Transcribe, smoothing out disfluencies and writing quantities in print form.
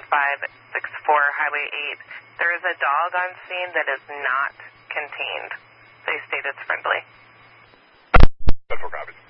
Highway 8. There is a dog on scene that is not contained. They state it's friendly. 10-4 copies.